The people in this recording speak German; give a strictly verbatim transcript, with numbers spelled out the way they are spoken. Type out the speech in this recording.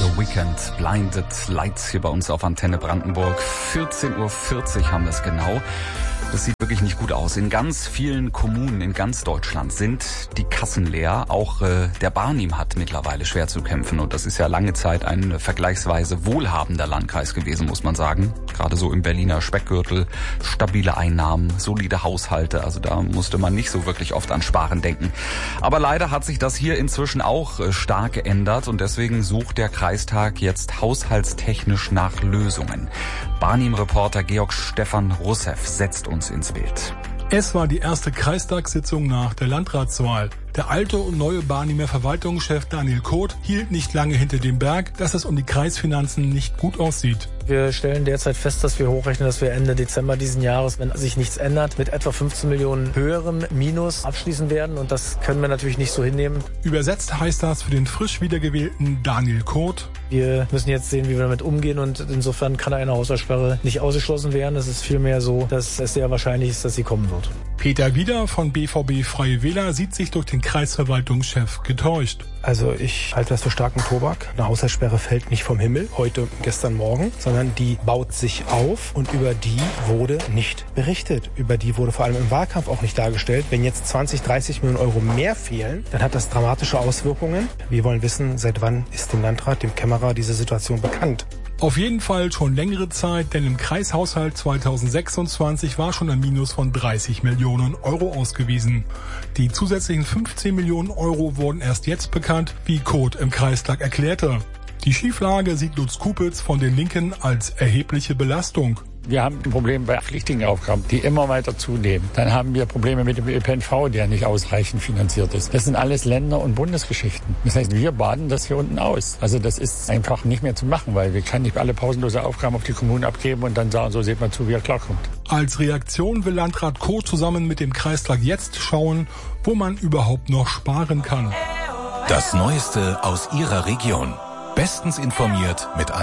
The Weeknd, Blinded Lights hier bei uns auf Antenne Brandenburg. vierzehn Uhr vierzig haben wir es genau. Das sieht wirklich nicht gut aus. In ganz vielen Kommunen in ganz Deutschland sind die Kassen leer. Auch äh, der Barnim hat mittlerweile schwer zu kämpfen. Und das ist ja lange Zeit ein vergleichsweise wohlhabender Landkreis gewesen, muss man sagen. Gerade so im Berliner Speckgürtel. Stabile Einnahmen, solide Haushalte. Also da musste man nicht so wirklich oft an Sparen denken. Aber leider hat sich das hier inzwischen auch äh, stark geändert. Und deswegen sucht der Kreistag jetzt haushaltstechnisch nach Lösungen. Barnim-Reporter Georg Stefan Russev setzt uns ins Bild. Es war die erste Kreistagssitzung nach der Landratswahl. Der alte und neue Barnimer Verwaltungschef Daniel Koth hielt nicht lange hinter dem Berg, dass es um die Kreisfinanzen nicht gut aussieht. Wir stellen derzeit fest, dass wir hochrechnen, dass wir Ende Dezember diesen Jahres, wenn sich nichts ändert, mit etwa fünfzehn Millionen höherem Minus abschließen werden. Und das können wir natürlich nicht so hinnehmen. Übersetzt heißt das für den frisch wiedergewählten Daniel Koth: Wir müssen jetzt sehen, wie wir damit umgehen. Und insofern kann eine Haushaltssperre nicht ausgeschlossen werden. Es ist vielmehr so, dass es sehr wahrscheinlich ist, dass sie kommen wird. Peter Wieder von B V B Freie Wähler sieht sich durch den Kreisverwaltungschef getäuscht. Also ich halte das für starken Tobak. Eine Haushaltssperre fällt nicht vom Himmel, heute, gestern, morgen, sondern die baut sich auf und über die wurde nicht berichtet. Über die wurde vor allem im Wahlkampf auch nicht dargestellt. Wenn jetzt zwanzig, dreißig Millionen Euro mehr fehlen, dann hat das dramatische Auswirkungen. Wir wollen wissen, seit wann ist dem Landrat, dem Kämmerer, diese Situation bekannt. Auf jeden Fall schon längere Zeit, denn im Kreishaushalt zweitausendsechsundzwanzig war schon ein Minus von dreißig Millionen Euro ausgewiesen. Die zusätzlichen fünfzehn Millionen Euro wurden erst jetzt bekannt, wie Koth im Kreistag erklärte. Die Schieflage sieht Lutz Kupitz von den Linken als erhebliche Belastung. Wir haben ein Problem bei pflichtigen Aufgaben, die immer weiter zunehmen. Dann haben wir Probleme mit dem Ö P N V, der nicht ausreichend finanziert ist. Das sind alles Länder- und Bundesgeschichten. Das heißt, wir baden das hier unten aus. Also das ist einfach nicht mehr zu machen, weil wir können nicht alle pausenlose Aufgaben auf die Kommunen abgeben und dann sagen, so seht mal zu, wie er klarkommt. Als Reaktion will Landrat Koth zusammen mit dem Kreistag jetzt schauen, wo man überhaupt noch sparen kann. Das Neueste aus Ihrer Region. Bestens informiert mit